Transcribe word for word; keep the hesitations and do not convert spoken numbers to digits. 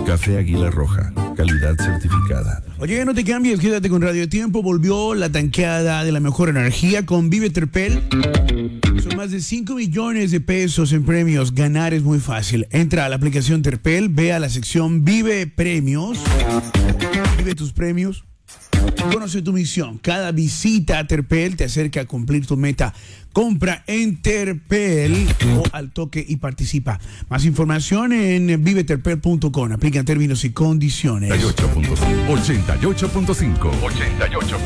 Café Águila Roja, calidad certificada. Oye, no te cambies, quédate con Radio Tiempo. Volvió la tanqueada de la mejor energía con Vive Terpel. Son más de cinco millones de pesos en premios. Ganar es muy fácil. Entra a la aplicación Terpel, ve a la sección Vive Premios. Vive tus premios. Conoce tu misión. Cada visita a Terpel te acerca a cumplir tu meta. Compra en Terpel o al toque y participa. Más información en vive terpel punto com. Aplican términos y condiciones. ochenta y ocho punto cinco. ochenta y ocho punto cinco. ochenta y ocho punto cinco.